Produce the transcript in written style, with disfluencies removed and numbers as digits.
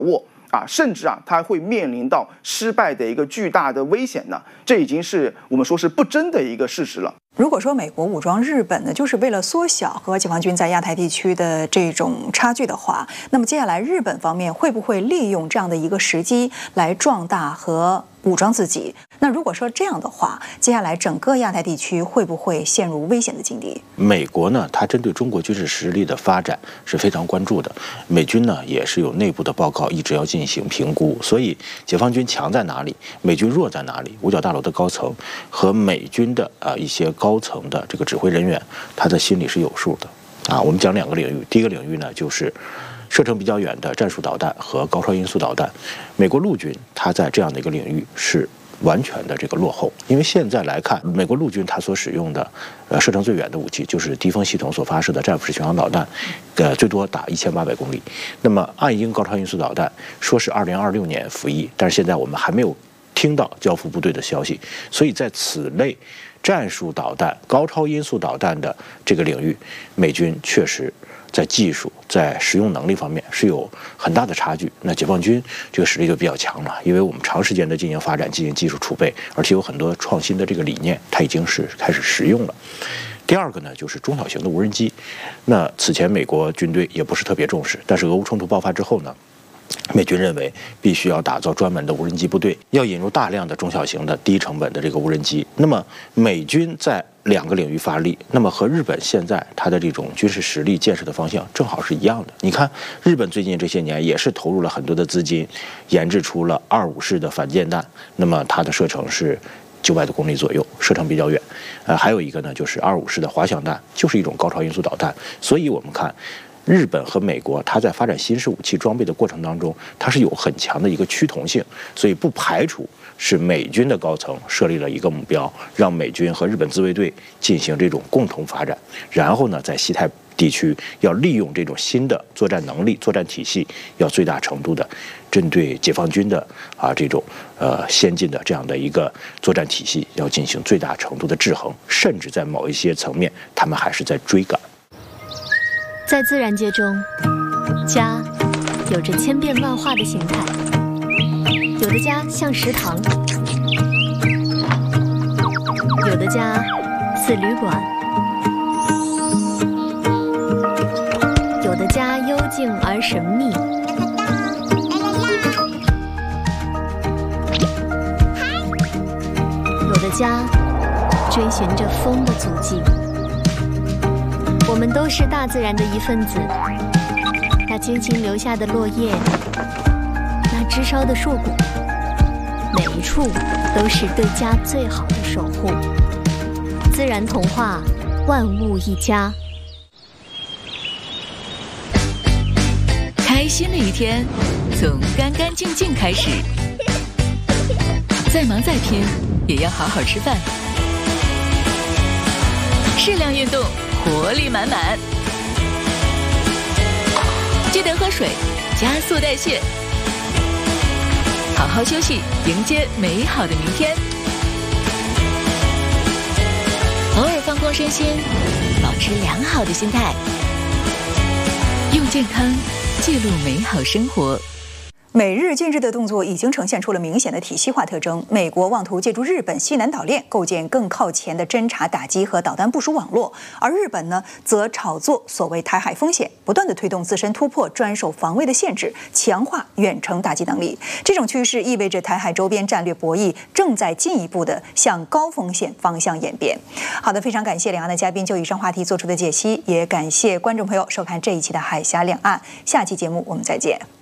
握。甚至它会面临到失败的一个巨大的危险呢，这已经是我们说是不争的一个事实了。 如果说美国武装日本呢，就是为了缩小和解放军在亚太地区的这种差距的话，那么接下来日本方面会不会利用这样的一个时机来壮大和武装自己？那如果说这样的话，接下来整个亚太地区会不会陷入危险的境地？ 美国呢，它针对中国军事实力的发展是非常关注的。美军呢，也是有内部的报告，一直要进行评估。所以，解放军强在哪里，美军弱在哪里？五角大楼的高层和美军的一些高层的这个指挥人员，他的心里是有数的。我们讲两个领域，第一个领域呢，就是射程比较远的战术导弹和高超音速导弹。美国陆军它在这样的一个领域是完全的这个落后，因为现在来看，美国陆军它所使用的射程最远的武器就是敌风系统所发射的战斧式巡航导弹，最多打1800公里。那么岸鹰高超音速导弹说是2026年服役，但是现在我们还没有听到交付部队的消息，所以在此类战术导弹、高超音速导弹的这个领域，美军确实在技术、在实用能力方面是有很大的差距。那解放军这个实力就比较强了，因为我们长时间的进行发展、进行技术储备，而且有很多创新的这个理念，它已经是开始实用了。第二个呢，就是中小型的无人机。那此前美国军队也不是特别重视，但是俄乌冲突爆发之后呢，美军认为必须要打造专门的无人机部队，要引入大量的中小型的低成本的这个无人机。那么美军在两个领域发力，那么和日本现在它的这种军事实力建设的方向正好是一样的。你看，日本最近这些年也是投入了很多的资金，研制出了25式的反舰弹，那么它的射程是900多公里左右，射程比较远。还有一个呢，就是25式的滑翔弹，就是一种高超音速导弹。所以我们看，日本和美国，它在发展新式武器装备的过程当中，它是有很强的一个趋同性，所以不排除是美军的高层设立了一个目标，让美军和日本自卫队进行这种共同发展，然后呢，在西太地区要利用这种新的作战能力、作战体系，要最大程度的针对解放军的这种先进的这样的一个作战体系，要进行最大程度的制衡，甚至在某一些层面，他们还是在追赶。 在自然界中，家有着千变万化的形态，有的家像食堂，有的家似旅馆，有的家幽静而神秘，有的家追寻着风的足迹。我们都是大自然的一份子，那轻轻留下的落叶，那枝梢的硕果，每一处都是对家最好的守护。自然童话，万物一家。 开心的一天从干干净净开始，再忙再拼也要好好吃饭，适量运动，活力满满，记得喝水，加速代谢，好好休息，迎接美好的明天。偶尔放空身心，保持良好的心态，用健康记录美好生活。 美日近日的动作已经呈现出了明显的体系化特征。美国妄图借助日本西南岛链构建更靠前的侦察打击和导弹部署网络，而日本呢，则炒作所谓台海风险，不断地推动自身突破专守防卫的限制，强化远程打击能力。这种趋势意味着台海周边战略博弈正在进一步的向高风险方向演变。好的，非常感谢两岸的嘉宾就以上话题做出的解析，也感谢观众朋友收看这一期的海峡两岸。下期节目我们再见。